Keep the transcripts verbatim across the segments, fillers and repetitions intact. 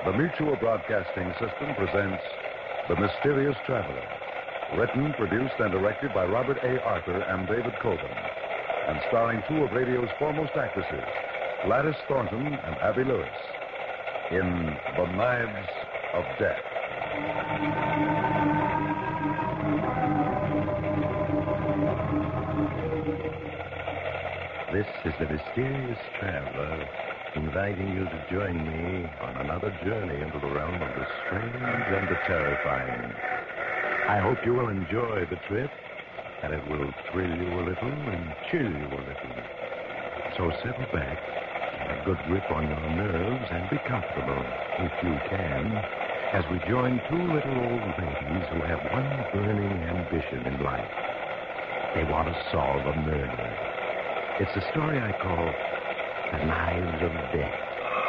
The Mutual Broadcasting System presents The Mysterious Traveler, written, produced, and directed by Robert A. Arthur and David Coben, and starring two of radio's foremost actresses, Gladys Thornton and Abby Lewis, in The Knives of Death. This is The Mysterious Traveler, inviting you to join me on another journey into the realm of the strange and the terrifying. I hope you will enjoy the trip, and it will thrill you a little and chill you a little. So settle back, get a good grip on your nerves, and be comfortable, if you can, as we join two little old ladies who have one burning ambition in life. They want to solve a murder. It's a story I call The Knives of Death.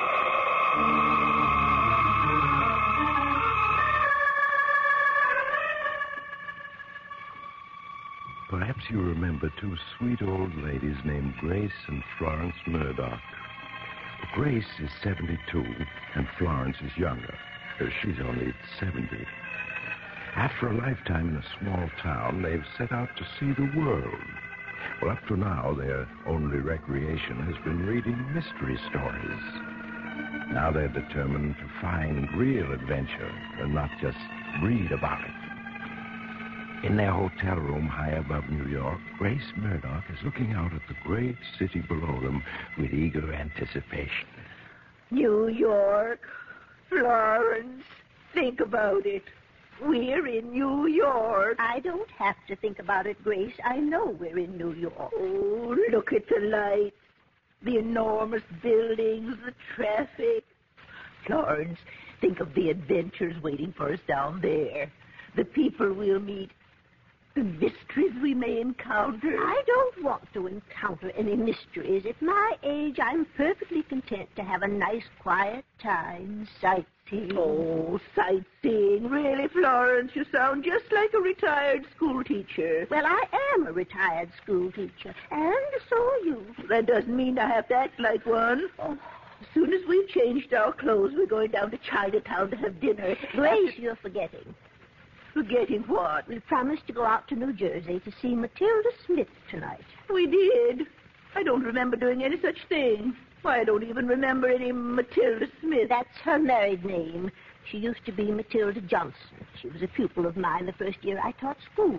Perhaps you remember two sweet old ladies named Grace and Florence Murdoch. Grace is seventy-two, and Florence is younger. She's only seventy. After a lifetime in a small town, they've set out to see the world. Well, up to now, their only recreation has been reading mystery stories. Now they're determined to find real adventure and not just read about it. In their hotel room high above New York, Grace Murdoch is looking out at the great city below them with eager anticipation. New York, Florence, think about it. We're in New York. I don't have to think about it, Grace. I know we're in New York. Oh, look at the lights, the enormous buildings, the traffic. Florence, think of the adventures waiting for us down there. The people we'll meet. The mysteries we may encounter. I don't want to encounter any mysteries. At my age, I'm perfectly content to have a nice, quiet time sightseeing. Oh, sightseeing. Really, Florence, you sound just like a retired school teacher. Well, I am a retired school teacher, and so are you. That doesn't mean I have to act like one. Oh. As soon as we've changed our clothes, we're going down to Chinatown to have dinner. Grace, After... you're forgetting. Forgetting what? We promised to go out to New Jersey to see Matilda Smith tonight. We did. I don't remember doing any such thing. Why, I don't even remember any Matilda Smith. That's her married name. She used to be Matilda Johnson. She was a pupil of mine the first year I taught school.